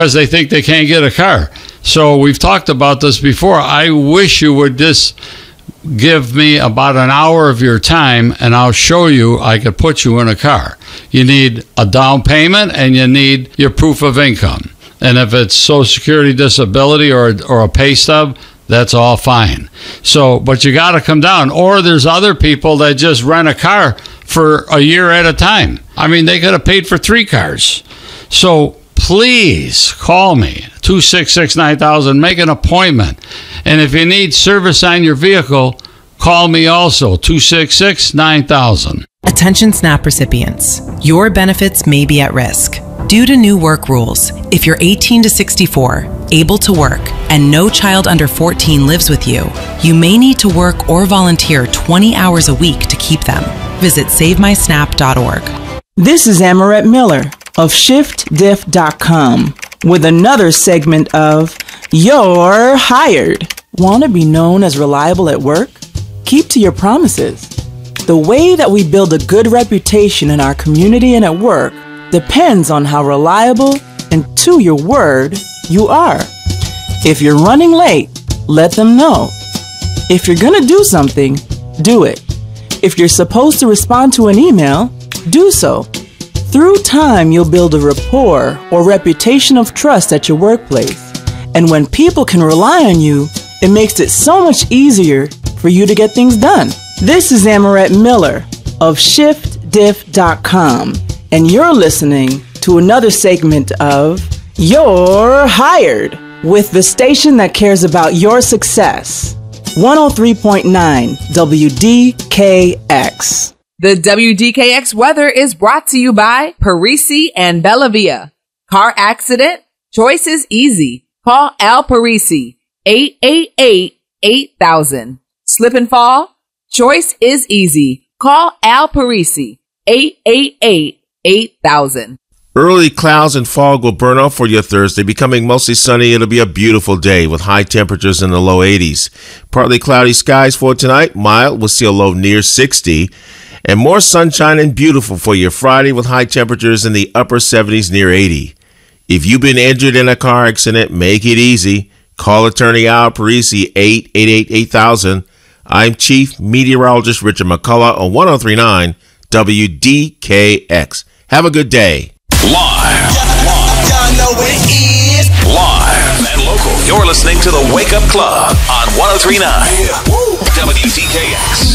because they think they can't get a car. So we've talked about this before. I wish you would just give me about an hour of your time, and I'll show you I could put you in a car. You need a down payment, and you need your proof of income. And if it's Social Security, disability, or a pay stub, that's all fine. So, but you got to come down. Or there's other people that just rent a car for a year at a time. I mean, they could have paid for 3 cars. So please call me, 266-9000, make an appointment. And if you need service on your vehicle, call me also, 266-9000. Attention SNAP recipients. Your benefits may be at risk. Due to new work rules, if you're 18 to 64, able to work, and no child under 14 lives with you, you may need to work or volunteer 20 hours a week to keep them. Visit SaveMySNAP.org. This is Amaret Miller of ShiftDiff.com with another segment of You're Hired. Want to be known as reliable at work? Keep to your promises. The way that we build a good reputation in our community and at work depends on how reliable and to your word you are. If you're running late, let them know. If you're going to do something, do it. If you're supposed to respond to an email, do so. Through time, you'll build a rapport or reputation of trust at your workplace. And when people can rely on you, it makes it so much easier for you to get things done. This is Amaret Miller of ShiftDiff.com, and you're listening to another segment of You're Hired with the station that cares about your success. 103.9 WDKX. The WDKX weather is brought to you by Parisi and Bellavia. Car accident? Choice is easy. Call Al Parisi, 888-8000. Slip and fall? Choice is easy. Call Al Parisi, 888-8000. Early clouds and fog will burn off for your Thursday, becoming mostly sunny. It'll be a beautiful day with high temperatures in the low 80s. Partly cloudy skies for tonight. Mild, we'll see a low near 60. And more sunshine and beautiful for your Friday with high temperatures in the upper 70s near 80. If you've been injured in a car accident, make it easy. Call attorney Al Parisi, 888-8000. I'm Chief Meteorologist Richard McCullough on 103.9 WDKX. Have a good day. Live and local. You're listening to the Wake Up Club on 103.9 WDKX.